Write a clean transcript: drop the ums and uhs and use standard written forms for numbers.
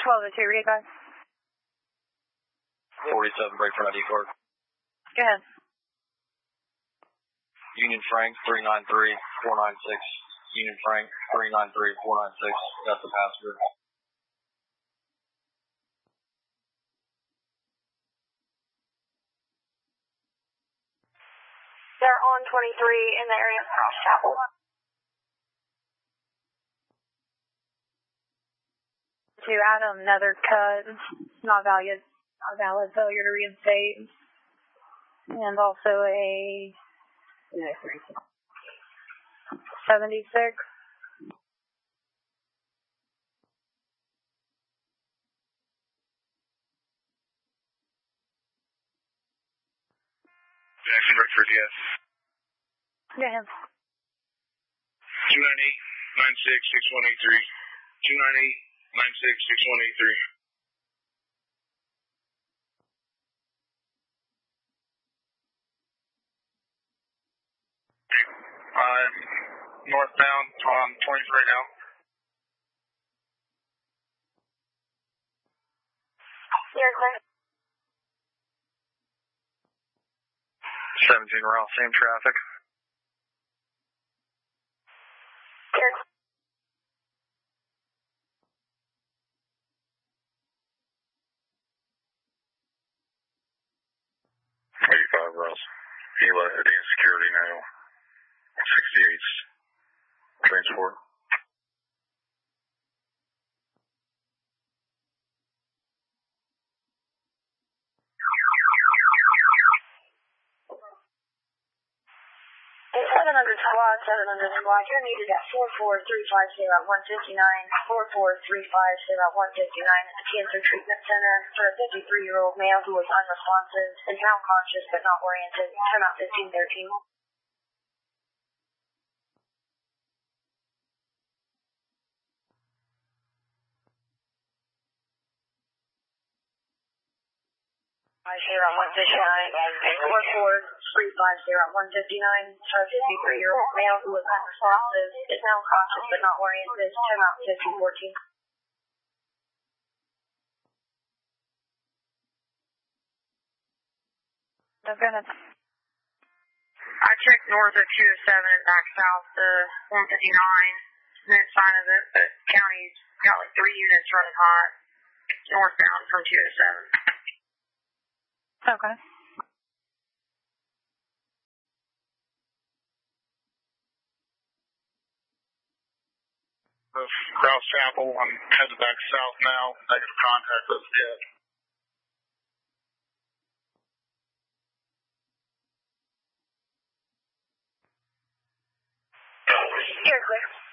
1202, read guys. 47, break front ID card. Go ahead. Union Frank, 393-496. Union Frank, 393-496. That's the passenger. They're on 23 in the area of Cross Chapel. To add another cut, not valid failure to reinstate. And also a 76. Jackson Rickford, yes. Yeah. 298-96-6183. 298-96-6183. Northbound on 20 right now. You're clear. 17 Route, same traffic. You're 85 Rouse. Hila heading security now. 68 transport. It's 700 squad, you're needed at 4435 at 159, 4435 at 159 at the Cancer Treatment Center for a 53-year-old male who was unresponsive and now conscious but not oriented. Time out 1513. At 159, 4435 at 159 for a 53-year-old male who was unresponsive is now conscious but not oriented. Time out 1514. Okay. I checked north of 207 and back south to 159. No sign of it, but county's got like 3 units running hot northbound from 207. Okay. Cross Chapel, I'm headed back south now. Negative contact with yet. You're clear.